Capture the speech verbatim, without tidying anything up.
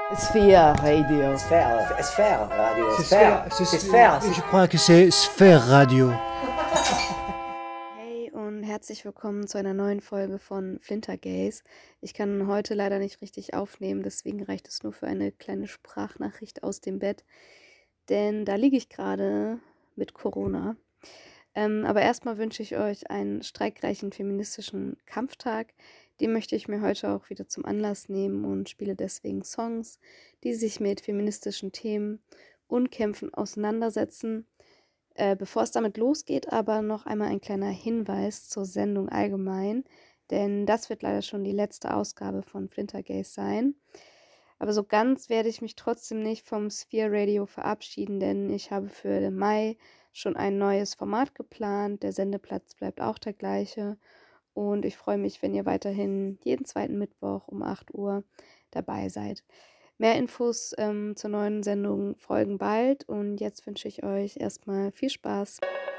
Sphère Radio. Sphère, Sphère Radio. C'est Sphère, Sphère, c'est c'est Sphère. Je crois que c'est Sphère Radio. Hey und herzlich willkommen zu einer neuen Folge von Flintergaze. Ich kann heute leider nicht richtig aufnehmen, deswegen reicht es nur für eine kleine Sprachnachricht aus dem Bett, denn da liege ich gerade mit Corona. Ähm, aber erstmal wünsche ich euch einen streikreichen feministischen Kampftag. Den möchte ich mir heute auch wieder zum Anlass nehmen und spiele deswegen Songs, die sich mit feministischen Themen und Kämpfen auseinandersetzen. Äh, bevor es damit losgeht, aber noch einmal ein kleiner Hinweis zur Sendung allgemein, denn das wird leider schon die letzte Ausgabe von Flintergaze sein. Aber so ganz werde ich mich trotzdem nicht vom Sphere Radio verabschieden, denn ich habe für den Mai schon ein neues Format geplant. Der Sendeplatz bleibt auch der gleiche und ich freue mich, wenn ihr weiterhin jeden zweiten Mittwoch um acht Uhr dabei seid. Mehr Infos ähm, zur neuen Sendung folgen bald und jetzt wünsche ich euch erstmal viel Spaß.